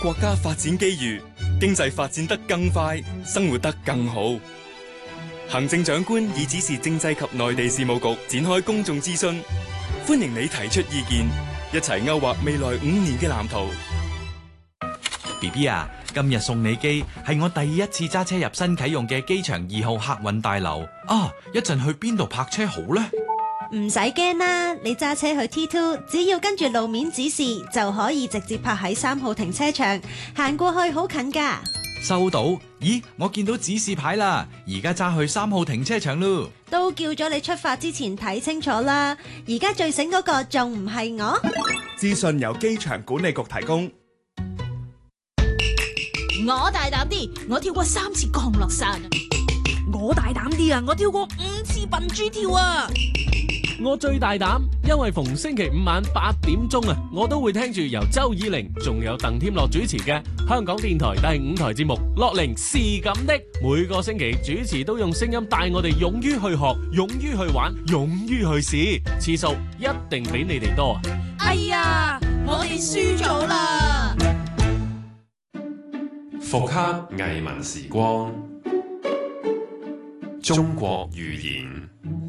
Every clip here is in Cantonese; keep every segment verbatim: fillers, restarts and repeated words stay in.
國家發展機遇，經濟發展得更快，生活得更好。行政長官已指示政制及內地事務局展開公眾諮詢，歡迎你提出意見，一齊勾畫未來五年嘅藍圖。 B B 啊，今日送你機係我第一次揸車入新啟用嘅機場二號客運大樓啊！一陣去邊度泊車好呢？ 唔使驚啦，你揸車去 T 二，只要跟住路面指示就可以直接泊喺三號停車場，行過去好近噶。 收到。咦，我見到指示牌啦，而家揸去三號停車場咯。 都叫咗你出發之前睇清楚啦，而家最醒嗰個仲唔係我？ 資訊由機場管理局提供。 我大膽啲，我跳過三次降落傘。 我大膽啲啊，我跳過五次笨豬跳啊。 我最大膽，因為逢星期五晚八點鐘啊，我都會聽住由周以玲仲有鄧添樂主持嘅香港電台第五台節目《樂齡是咁的》，每個星期主持都用聲音帶我哋勇於去學、勇於去玩、勇於去試，次數一定比你哋多啊！ 哎呀，我哋輸咗啦！ 復刻藝文時光，中國寓言。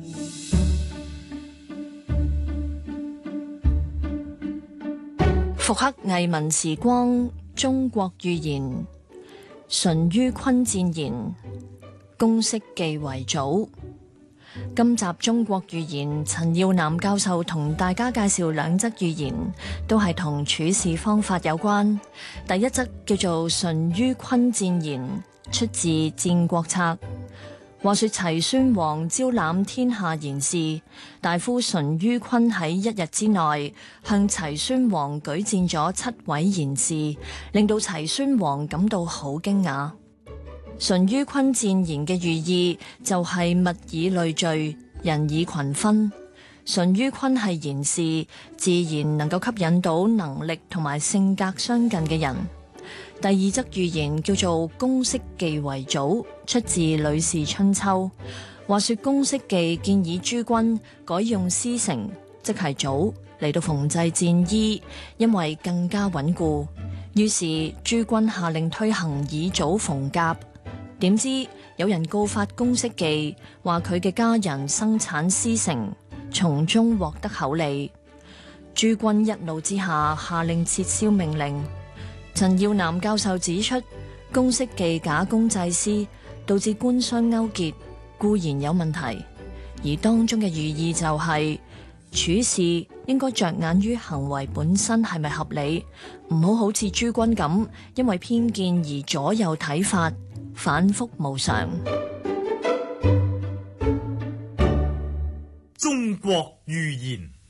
復刻藝文時光，中國寓言。淳于髡戰言，公式記為祖。今集中國寓言，陳耀南教授同大家介紹兩則寓言，都係同處事方法有關。第一則叫做淳于髡戰言，出自《戰國策》。話說齊宣王招攬天下賢士，大夫淳于髡喺一日之內向齊宣王舉薦咗七位賢士，令到齊宣王感到好驚訝。淳于髡戰言嘅寓意就係物以類聚，人以群分。淳于髡係賢士，自然能夠吸引到能力同埋性格相近嘅人。第二則寓言叫做公式記為祖，出自《呂氏春秋》。話說公式記建議諸君改用絲繩，即係祖嚟到縫製戰衣，因為更加穩固。於是諸君下令推行以祖縫甲。點知有人告發公式記，話佢嘅家人生產絲繩，從中獲得厚利。諸君一怒之下，下令撤銷命令。陳耀南教授指出，公式記假公濟私，導致官商勾結，固然有問題，而當中嘅寓意就係、是、處事應該着眼於行為本身係咪合理，唔好好似諸君咁，因為偏見而左右睇法，反覆無常。 中國寓言。